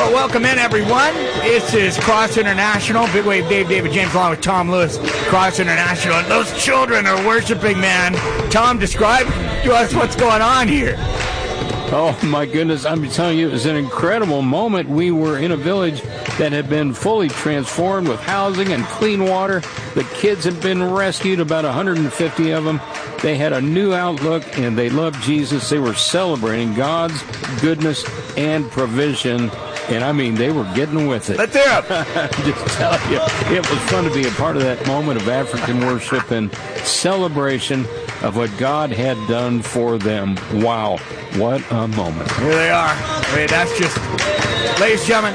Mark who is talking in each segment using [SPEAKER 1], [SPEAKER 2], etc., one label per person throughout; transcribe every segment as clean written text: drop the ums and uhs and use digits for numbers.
[SPEAKER 1] Well, welcome in, everyone. This is Cross International. Big Wave Dave, David James, along with Tom Lewis. Cross International. And those children are worshiping, man. Tom, describe to us what's going on here.
[SPEAKER 2] Oh, my goodness. I'm telling you, it was an incredible moment. We were in a village that had been fully transformed with housing and clean water. The kids had been rescued, about 150 of them. They had a new outlook, and they loved Jesus. They were celebrating God's goodness and provision. And, I mean, they were getting with it.
[SPEAKER 1] Let's hear it.
[SPEAKER 2] Just tell you, it was fun to be a part of that moment of African worship and celebration of what God had done for them. Wow, what a moment.
[SPEAKER 1] Here they are. Hey, that's just, ladies and gentlemen,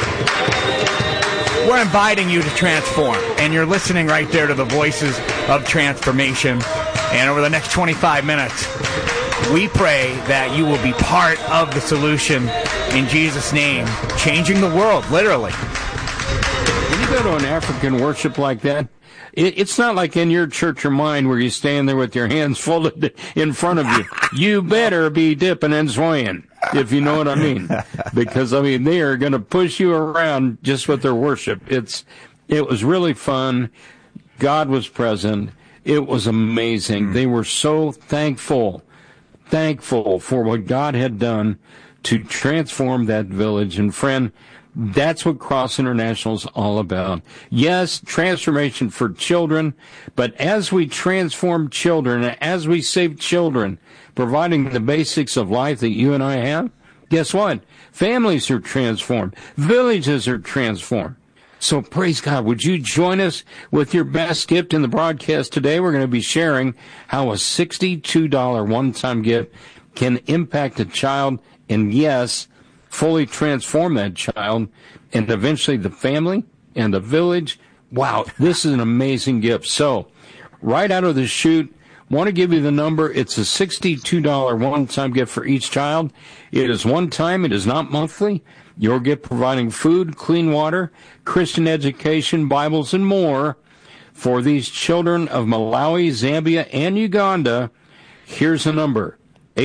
[SPEAKER 1] we're inviting you to transform. And you're listening right there to the voices of transformation. And over the next 25 minutes, we pray that you will be part of the solution in Jesus' name, changing the world, literally.
[SPEAKER 2] When you go to an African worship like that, it's not like in your church or mine where you stand there with your hands folded in front of you. You better be dipping and swaying, if you know what I mean. Because, I mean, they are going to push you around just with their worship. It was really fun. God was present. It was amazing. They were so thankful for what God had done to transform that village. And friend, that's what Cross International is all about. Yes, transformation for children, but as we transform children, as we save children, providing the basics of life that you and I have, guess what? Families are transformed. Villages are transformed. So praise God. Would you join us with your best gift in the broadcast today? We're going to be sharing how a $62 one-time gift can impact a child and, yes, fully transform that child and eventually the family and the village. Wow, this is an amazing gift. So right out of the chute, want to give you the number. It's a $62 one-time gift for each child. It is one time. It is not monthly. Your gift providing food, clean water, Christian education, Bibles, and more for these children of Malawi, Zambia, and Uganda. Here's the number,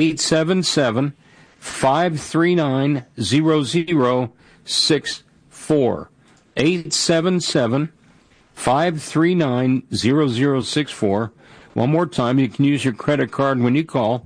[SPEAKER 2] 877-539-0064. 877-539-0064. One more time, you can use your credit card when you call,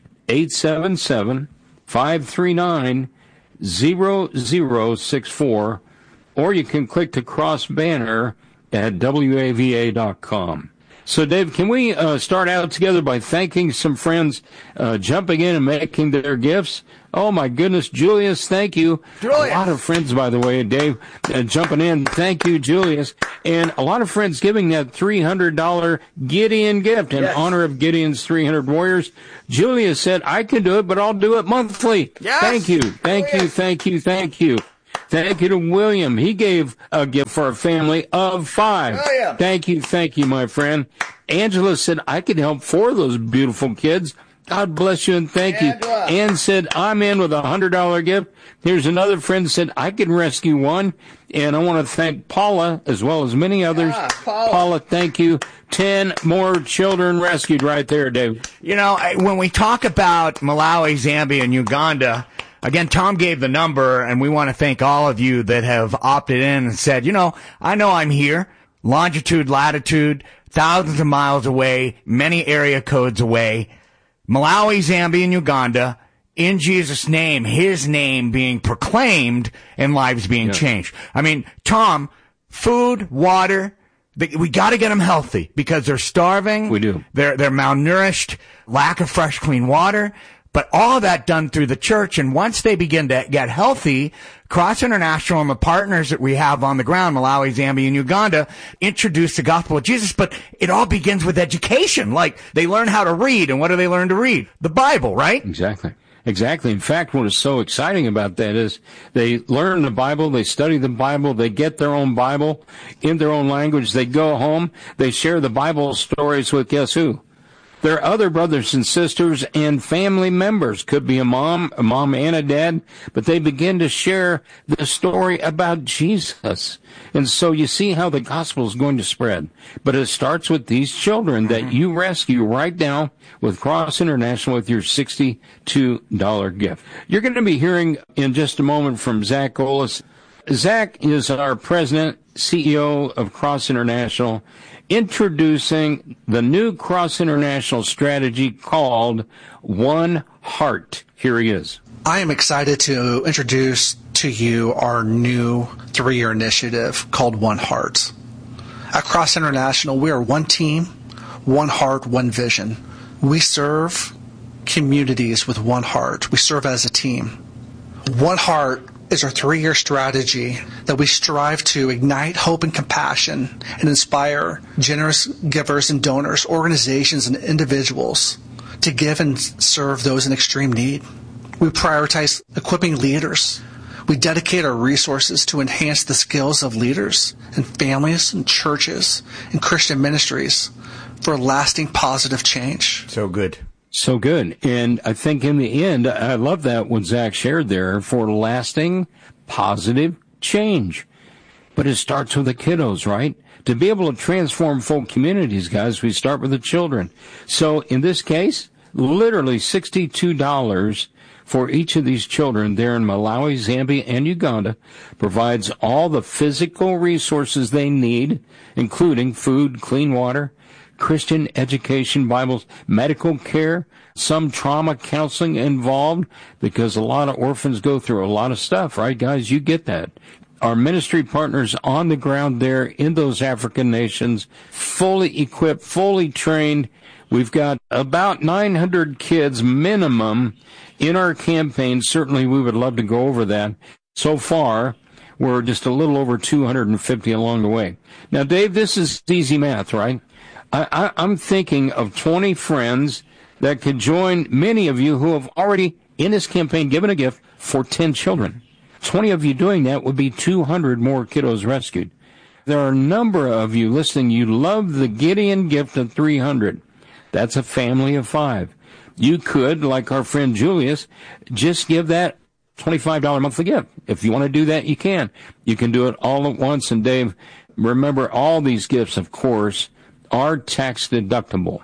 [SPEAKER 2] 877-539-0064, or you can click the cross banner at WAVA.com. So, Dave, can we start out together by thanking some friends jumping in and making their gifts? Oh, my goodness, Julius, thank you. Julius. A lot of friends, by the way, Dave, jumping in. Thank you, Julius. And a lot of friends giving that $300 Gideon gift in honor of Gideon's 300 Warriors. Julius said, I can do it, but I'll do it monthly. Yes. Thank you, thank you, thank you, thank you. Thank you to William. He gave a gift for a family of 5. Oh, yeah. Thank you, my friend. Angela said, I could help 4 of those beautiful kids. God bless you and thank you. Ann said, I'm in with a $100 gift. Here's another friend said, I can rescue 1. And I want to thank Paula as well as many others. Yeah, Paula, thank you. 10 more children rescued right there, Dave.
[SPEAKER 1] You know, when we talk about Malawi, Zambia, and Uganda, again, Tom gave the number, and we want to thank all of you that have opted in and said, you know I'm here, longitude, latitude, thousands of miles away, many area codes away, Malawi, Zambia, and Uganda, in Jesus' name, his name being proclaimed and lives being changed. I mean, Tom, food, water, we got to get them healthy because they're starving.
[SPEAKER 2] We do.
[SPEAKER 1] They're malnourished, lack of fresh, clean water. But all of that done through the church, and once they begin to get healthy, Cross International and the partners that we have on the ground, Malawi, Zambia, and Uganda, introduce the gospel of Jesus. But it all begins with education. Like, they learn how to read, and what do they learn to read? The Bible, right?
[SPEAKER 2] Exactly. In fact, what is so exciting about that is they learn the Bible, they study the Bible, they get their own Bible in their own language, they go home, they share the Bible stories with guess who? Their other brothers and sisters and family members, could be a mom and a dad, but they begin to share the story about Jesus. And so you see how the gospel is going to spread. But it starts with these children that you rescue right now with Cross International with your $62 gift. You're going to be hearing in just a moment from Zach Golis. Zach is our president, CEO of Cross International, introducing the new Cross International strategy called One Heart. Here he is.
[SPEAKER 3] I am excited to introduce to you our new 3-year initiative called One Heart. At Cross International, we are one team, one heart, one vision. We serve communities with one heart. We serve as a team. One Heart is our 3-year strategy that we strive to ignite hope and compassion and inspire generous givers and donors, organizations and individuals to give and serve those in extreme need. We prioritize equipping leaders. We dedicate our resources to enhance the skills of leaders and families and churches and Christian ministries for lasting positive change.
[SPEAKER 1] So good.
[SPEAKER 2] So good. And I think in the end, I love that what Zach shared there, for lasting positive change. But it starts with the kiddos, right? To be able to transform full communities, guys, we start with the children. So in this case, literally $62 for each of these children there in Malawi, Zambia, and Uganda provides all the physical resources they need, including food, clean water, Christian education, Bibles, medical care, some trauma counseling involved, because a lot of orphans go through a lot of stuff, right, guys? You get that. Our ministry partners on the ground there in those African nations, fully equipped, fully trained. We've got about 900 kids minimum in our campaign. Certainly we would love to go over that. So far, we're just a little over 250 along the way. Now, Dave, this is easy math, right? I'm thinking of 20 friends that could join many of you who have already, in this campaign, given a gift for 10 children. 20 of you doing that would be 200 more kiddos rescued. There are a number of you listening. You love the Gideon gift of 300. That's a family of 5. You could, like our friend Julius, just give that $25 monthly gift. If you want to do that, you can. You can do it all at once. And Dave, remember, all these gifts, of course, are tax deductible.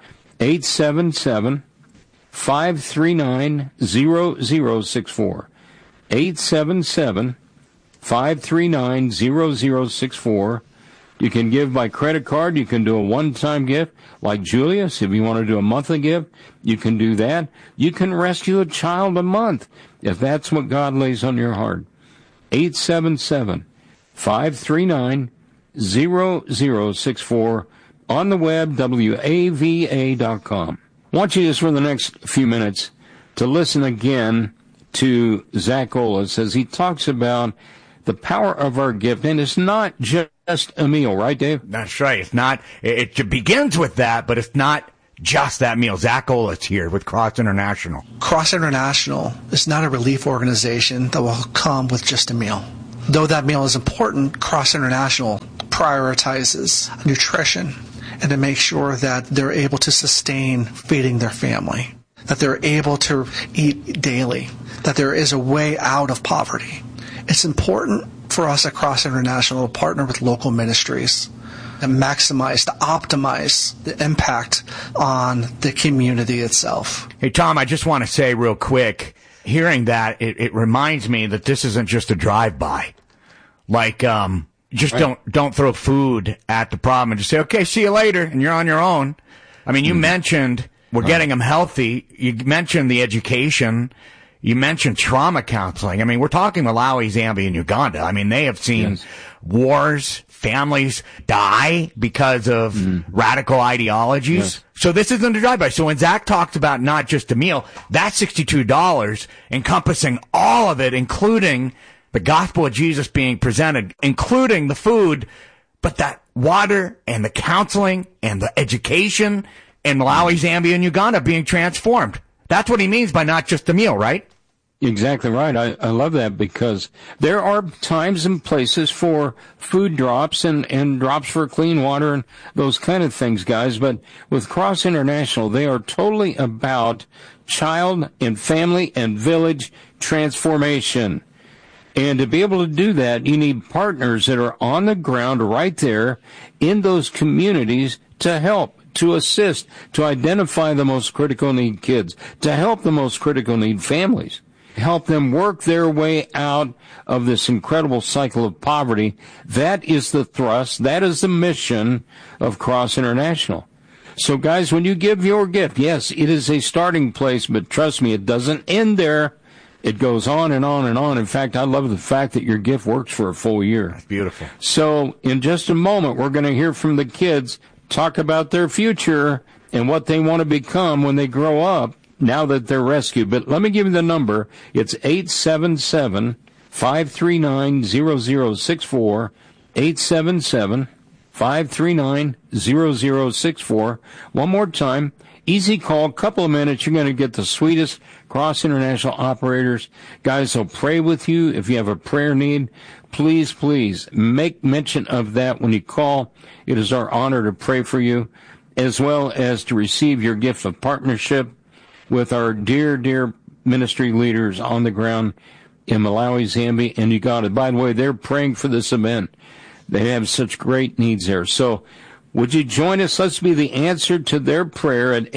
[SPEAKER 2] 877-539-0064. 877-539-0064. You can give by credit card. You can do a one-time gift like Julius. If you want to do a monthly gift, you can do that. You can rescue a child a month if that's what God lays on your heart. 877-539-0064. On the web, WAVA.com. I want you just for the next few minutes to listen again to Zach Golis as he talks about the power of our gift. And it's not just a meal, right, Dave?
[SPEAKER 1] That's right. It's not. It begins with that, but it's not just that meal. Zach Golis here with Cross International.
[SPEAKER 3] Cross International is not a relief organization that will come with just a meal. Though that meal is important, Cross International prioritizes nutrition and to make sure that they're able to sustain feeding their family, that they're able to eat daily, that there is a way out of poverty. It's important for us at Cross International to partner with local ministries and maximize, to optimize the impact on the community itself.
[SPEAKER 1] Hey, Tom, I just want to say real quick, hearing that, it reminds me that this isn't just a drive-by. Like, just
[SPEAKER 2] right.
[SPEAKER 1] don't throw food at the problem and just say, okay, see you later, and you're on your own. I mean, you mentioned we're getting them healthy. You mentioned the education. You mentioned trauma counseling. I mean, we're talking Malawi, Zambia, and Uganda. I mean, they have seen wars, families die because of radical ideologies. Yes. So this isn't a drive-by. So when Zach talks about not just a meal, that's $62 encompassing all of it, including the gospel of Jesus being presented, including the food, but that water and the counseling and the education in Malawi, Zambia, and Uganda being transformed. That's what he means by not just a meal, right?
[SPEAKER 2] Exactly right. I love that because there are times and places for food drops and drops for clean water and those kind of things, guys. But with Cross International, they are totally about child and family and village transformation. And to be able to do that, you need partners that are on the ground right there in those communities to help, to assist, to identify the most critical need kids, to help the most critical need families, help them work their way out of this incredible cycle of poverty. That is the thrust, that is the mission of Cross International. So guys, when you give your gift, yes, it is a starting place, but trust me, it doesn't end there. It goes on and on and on. In fact, I love the fact that your gift works for a full year.
[SPEAKER 1] That's beautiful.
[SPEAKER 2] So in just a moment, we're going to hear from the kids talk about their future and what they want to become when they grow up now that they're rescued. But let me give you the number. It's 877-539-0064, 877-539-0064. One more time. Easy call, couple of minutes. You're going to get the sweetest Cross International operators. Guys, they'll pray with you. If you have a prayer need, please, please make mention of that when you call. It is our honor to pray for you, as well as to receive your gift of partnership with our dear, dear ministry leaders on the ground in Malawi, Zambia, and Uganda. By the way, they're praying for this event. They have such great needs there. So would you join us? Let's be the answer to their prayer at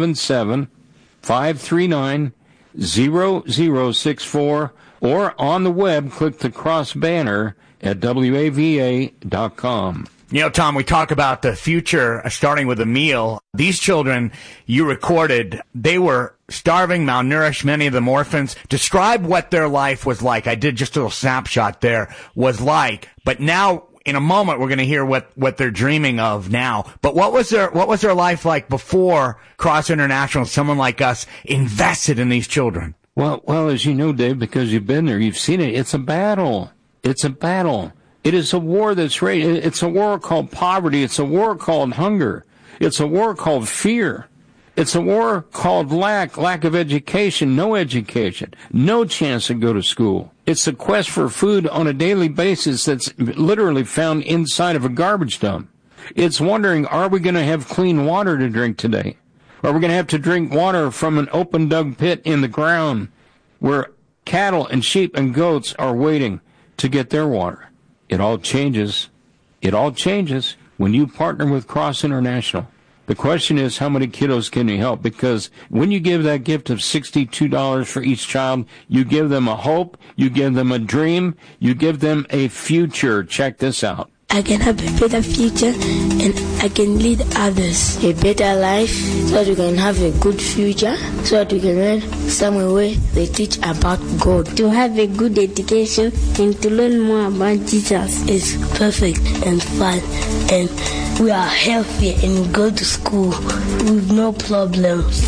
[SPEAKER 2] 877-539-0064, or on the web, click the cross banner at WAVA.com.
[SPEAKER 1] You know, Tom, we talk about the future starting with a meal. These children you recorded, they were starving, malnourished, many of them orphans. Describe what their life was like. I did just a little snapshot there, was like. But now, in a moment, we're going to hear what they're dreaming of now. But what was their life like before Cross International, someone like us, invested in these children?
[SPEAKER 2] Well, as you know, Dave, because you've been there, you've seen it. It's a battle. It's a battle. It is a war that's raging. It's a war called poverty. It's a war called hunger. It's a war called fear. It's a war called lack of education, no chance to go to school. It's a quest for food on a daily basis that's literally found inside of a garbage dump. It's wondering, are we going to have clean water to drink today? Are we going to have to drink water from an open dug pit in the ground where cattle and sheep and goats are waiting to get their water? It all changes. It all changes when you partner with Cross International. The question is, how many kiddos can you help? Because when you give that gift of $62 for each child, you give them a hope, you give them a dream, you give them a future. Check this out.
[SPEAKER 4] I can have a better future and I can lead others a better life so that we can have a good future, so that we can learn somewhere where they teach about God. To have a good education and to learn more about Jesus is perfect and fun, and we are healthy and go to school with no problems.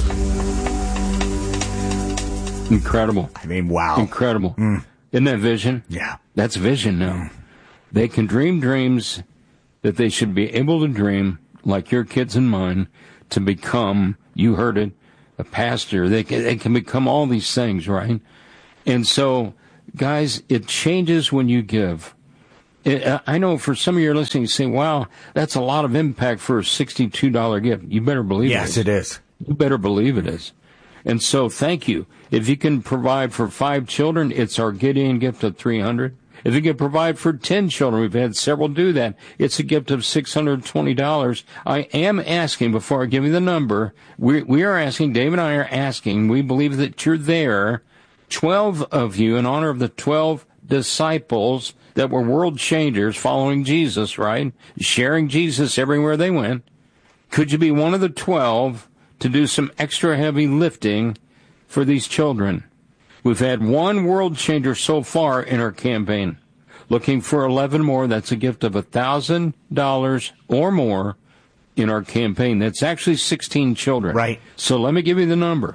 [SPEAKER 2] Incredible.
[SPEAKER 1] I mean, wow.
[SPEAKER 2] Incredible. Isn't that vision?
[SPEAKER 1] Yeah.
[SPEAKER 2] That's vision now. They can dream dreams that they should be able to dream, like your kids and mine, to become, you heard it, a pastor. They can become all these things, right? And so, guys, it changes when you give. I know for some of you listening, you say, wow, that's a lot of impact for a $62 gift. You better believe it is.
[SPEAKER 1] Yes, it is.
[SPEAKER 2] You better believe it is. And so, thank you. If you can provide for 5 children, it's our Gideon gift of $300. If you can provide for 10 children, we've had several do that, it's a gift of $620. I am asking, before I give you the number, we are asking, Dave and I are asking, we believe that you're there, 12 of you, in honor of the 12 disciples that were world changers following Jesus, right? Sharing Jesus everywhere they went. Could you be one of the 12 to do some extra heavy lifting for these children? We've had 1 world changer so far in our campaign. Looking for 11 more. That's a gift of $1,000 or more in our campaign. That's actually 16 children.
[SPEAKER 1] Right.
[SPEAKER 2] So let me give you the number.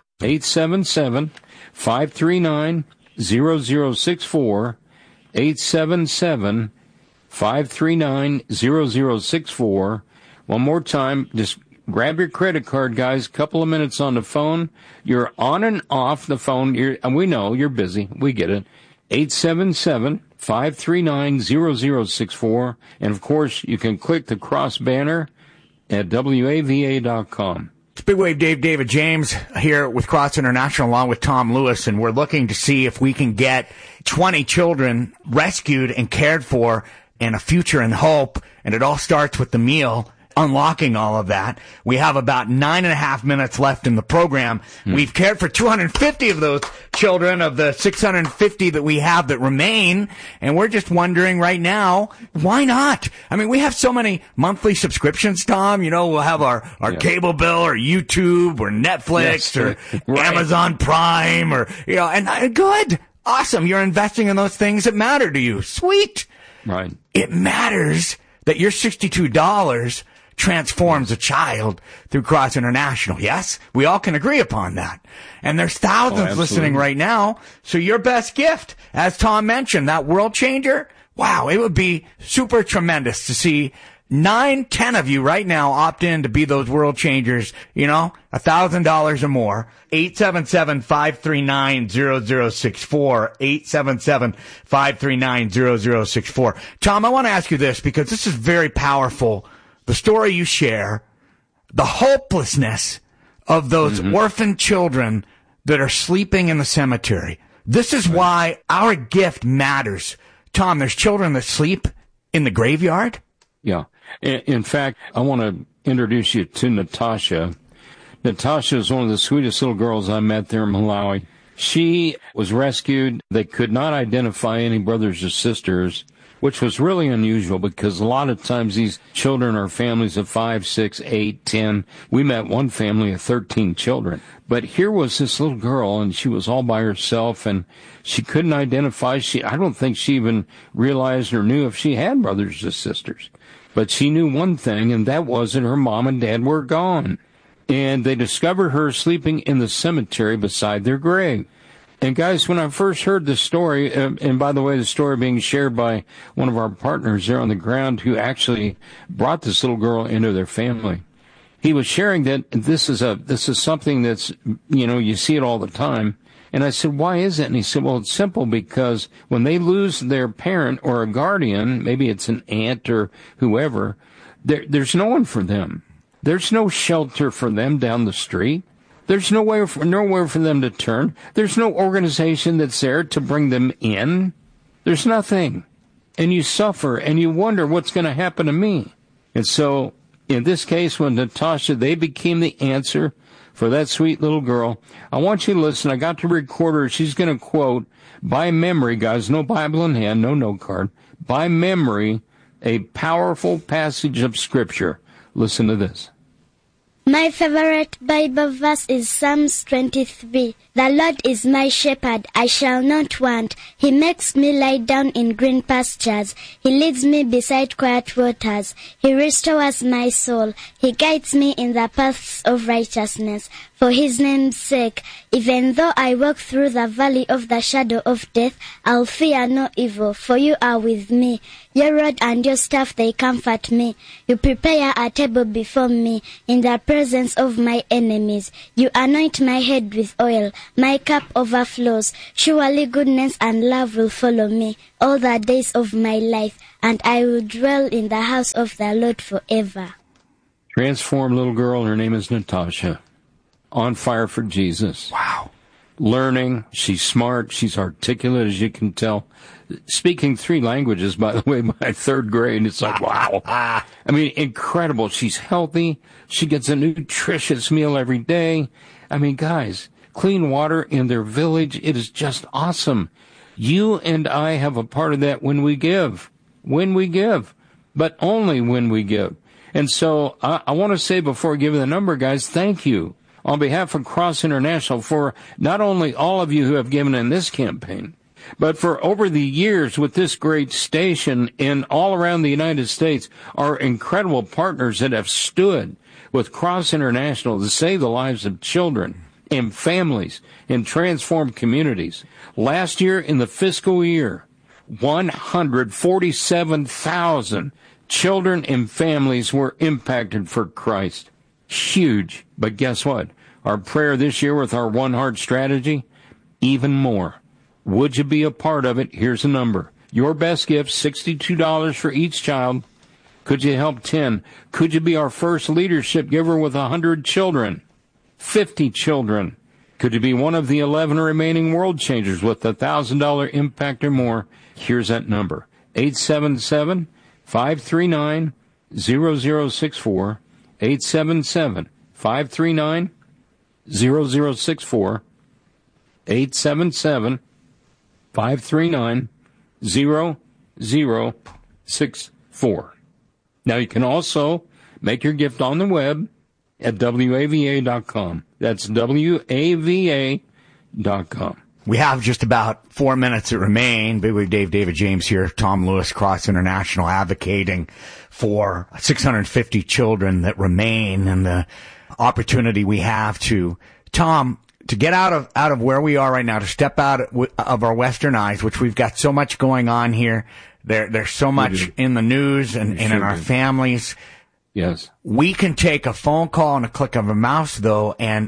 [SPEAKER 2] 877-539-0064. 877-539-0064. One more time, just Grab your credit card, guys. Couple of minutes on the phone. You're on and off the phone. And we know you're busy. We get it. 877-539-0064. And, of course, you can click the cross banner at WAVA.com.
[SPEAKER 1] It's Big Wave Dave, David James here with Cross International along with Tom Lewis, and we're looking to see if we can get 20 children rescued and cared for and a future and hope. And it all starts with the meal, unlocking all of that. We have about 9.5 minutes left in the program. We've cared for 250 of those children of the 650 that we have that remain. And we're just wondering right now, why not? I mean, we have so many monthly subscriptions, Tom. You know, we'll have our cable bill or YouTube or Netflix or Amazon Prime or, you know, and good. Awesome. You're investing in those things that matter to you. Sweet.
[SPEAKER 2] Right.
[SPEAKER 1] It matters that your $62 transforms a child through Cross International. Yes? We all can agree upon that. And there's thousands listening right now. So your best gift, as Tom mentioned, that world changer, wow, it would be super tremendous to see 9-10 of you right now opt in to be those world changers, you know, $1,000 or more. 877-539-0064. 877-539-0064. Tom, I want to ask you this because this is very powerful. The story you share, the hopelessness of those orphan children that are sleeping in the cemetery. This is why our gift matters. Tom, there's children that sleep in the graveyard?
[SPEAKER 2] Yeah. In fact, I want to introduce you to Natasha. Natasha is one of the sweetest little girls I met there in Malawi. She was rescued. They could not identify any brothers or sisters, which was really unusual because a lot of times these children are families of 5, 6, 8, 10. We met one family of 13 children. But here was this little girl, and she was all by herself, and she couldn't identify. I don't think she even realized or knew if she had brothers or sisters. But she knew one thing, and that was that her mom and dad were gone. And they discovered her sleeping in the cemetery beside their grave. And guys, when I first heard the story, and by the way, the story being shared by one of our partners there on the ground who actually brought this little girl into their family, he was sharing that this is something that's, you know, you see it all the time. And I said, why is it? And he said, well, it's simple because when they lose their parent or a guardian, maybe it's an aunt or whoever, there's no one for them. There's no shelter for them down the street. There's nowhere for them to turn. There's no organization that's there to bring them in. There's nothing. And you suffer and you wonder what's going to happen to me. And so in this case, when Natasha, they became the answer for that sweet little girl. I want you to listen. I got to record her. She's going to quote by memory, guys, no Bible in hand, no note card, by memory, a powerful passage of Scripture. Listen to this.
[SPEAKER 5] My favorite Bible verse is Psalms 23. The Lord is my shepherd, I shall not want. He makes me lie down in green pastures. He leads me beside quiet waters. He restores my soul. He guides me in the paths of righteousness. For his name's sake, even though I walk through the valley of the shadow of death, I'll fear no evil, for you are with me. Your rod and your staff, they comfort me. You prepare a table before me in the presence of my enemies. You anoint my head with oil. My cup overflows. Surely goodness and love will follow me all the days of my life, and I will dwell in the house of the Lord forever.
[SPEAKER 2] Transformed little girl, her name is Natasha. On fire for Jesus.
[SPEAKER 1] Wow.
[SPEAKER 2] Learning. She's smart. She's articulate, as you can tell. Speaking 3 languages, by the way, by 3rd grade. It's like, wow. I mean, incredible. She's healthy. She gets a nutritious meal every day. I mean, guys, clean water in their village. It is just awesome. You and I have a part of that when we give. When we give. But only when we give. And so I want to say before I give you the number, guys, thank you on behalf of Cross International for not only all of you who have given in this campaign, but for over the years with this great station and all around the United States, our incredible partners that have stood with Cross International to save the lives of children and families and transform communities. Last year, in the fiscal year, 147,000 children and families were impacted for Christ. Huge. But guess what? Our prayer this year with our One Heart strategy, even more. Would you be a part of it? Here's a number. Your best gift, $62 for each child. Could you help 10? Could you be our first leadership giver with 100 children? 50 children? Could you be one of the 11 remaining world changers with $1,000 impact or more? Here's that number. 877-539-0064. 877-539-0064. 877-539-0064. Now you can also make your gift on the web at WAVA.com. That's WAVA.com.
[SPEAKER 1] We have just about 4 minutes that remain. Bigwig David James here, Tom Lewis, Cross International, advocating for 650 children that remain and the opportunity we have to, Tom, to get out of where we are right now, to step out of our Western eyes, which we've got so much going on here. There's so much in the news and in our families.
[SPEAKER 2] Yes.
[SPEAKER 1] We can take a phone call and a click of a mouse, though, and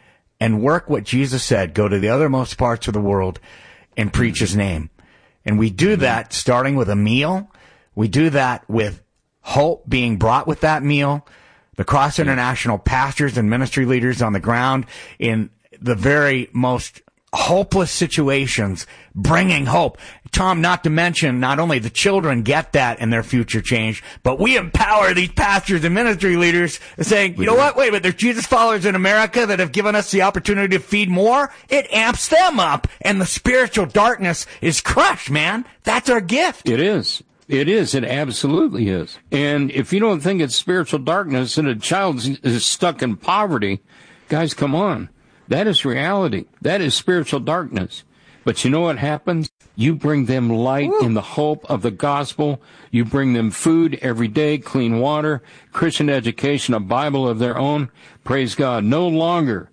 [SPEAKER 1] work what Jesus said, go to the othermost parts of the world and preach his name. And we do that starting with a meal. We do that with hope being brought with that meal. The Cross International pastors and ministry leaders on the ground in the very most hopeless situations, bringing hope. Tom, not to mention, not only the children get that and their future change, but we empower these pastors and ministry leaders saying, you know what, wait a minute, there's Jesus followers in America that have given us the opportunity to feed more. It amps them up, and the spiritual darkness is crushed, man. That's our gift.
[SPEAKER 2] It is. It is. It absolutely is. And if you don't think it's spiritual darkness and a child is stuck in poverty, guys, come on. That is reality. That is spiritual darkness. But you know what happens? You bring them light in the hope of the gospel. You bring them food every day, clean water, Christian education, a Bible of their own. Praise God. No longer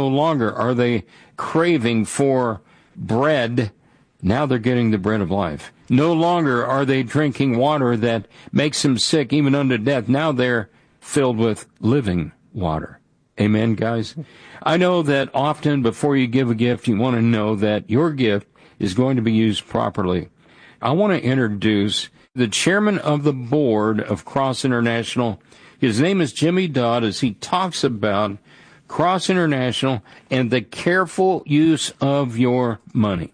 [SPEAKER 2] are they craving for bread. Now they're getting the bread of life. No longer are they drinking water that makes them sick, even unto death. Now they're filled with living water. Amen, guys? I know that often before you give a gift, you want to know that your gift is going to be used properly. I want to introduce the chairman of the board of Cross International. His name is Jimmy Dodd, as he talks about Cross International and the careful use of your money.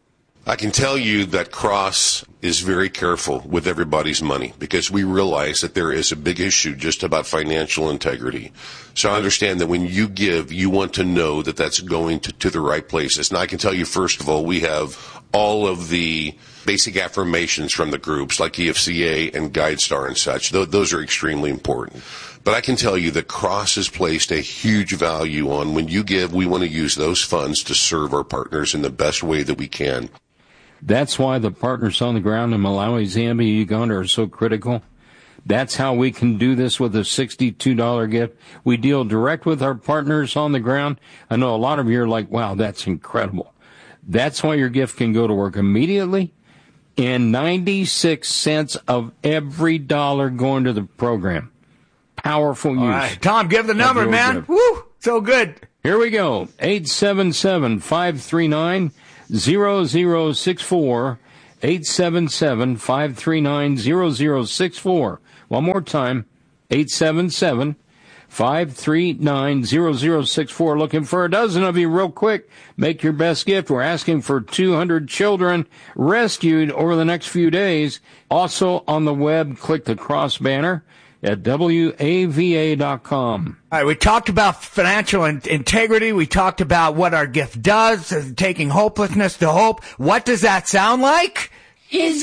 [SPEAKER 6] I can tell you that Cross is very careful with everybody's money because we realize that there is a big issue just about financial integrity. So I understand that when you give, you want to know that that's going to the right places. And I can tell you, first of all, we have all of the basic affirmations from the groups like EFCA and GuideStar and such. Those are extremely important. But I can tell you that Cross has placed a huge value on when you give, we want to use those funds to serve our partners in the best way that we can.
[SPEAKER 2] That's why the partners on the ground in Malawi, Zambia, Uganda are so critical. That's how we can do this with a $62 gift. We deal direct with our partners on the ground. I know a lot of you are like, wow, that's incredible. That's why your gift can go to work immediately, and 96 cents of every dollar going to the program. Powerful use.
[SPEAKER 1] All right. Tom, give the number, man.
[SPEAKER 2] Gift.
[SPEAKER 1] Woo! So good.
[SPEAKER 2] Here we go. 877-539-0064. 877-539-0064. One more time. 877-539-0064. Looking for a dozen of you real quick. Make your best gift. We're asking for 200 children rescued over the next few days. Also on the web, click the cross banner at WAVA.com.
[SPEAKER 1] All right, we talked about financial integrity. We talked about what our gift does, taking hopelessness to hope. What does that sound like?
[SPEAKER 4] His